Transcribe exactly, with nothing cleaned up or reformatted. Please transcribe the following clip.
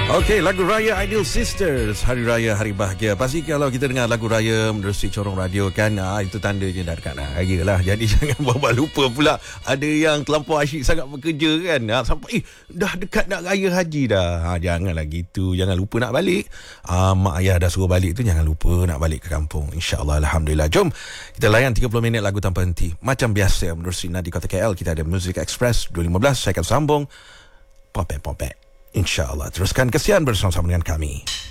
Okey, lagu raya Ideal Sisters, hari raya, hari bahagia. Pasti kalau kita dengar lagu raya menerusi corong radio kan, ah, itu tandanya dah dekat nak raya lah. Jadi jangan buat-buat lupa pula. Ada yang terlampau asyik sangat bekerja kan, ah, sampai eh dah dekat nak raya haji dah. Ah, janganlah gitu, jangan lupa nak balik. Ah, mak ayah dah suruh balik tu, jangan lupa nak balik ke kampung. InsyaAllah, Alhamdulillah. Jom kita layan tiga puluh minit lagu tanpa henti. Macam biasa menerusi Nadi Kota K L, kita ada Music Express dua ribu lima belas. Saya akan sambung Popet-popet. InsyaAllah. Teruskan kesian bersama-sama dengan kami.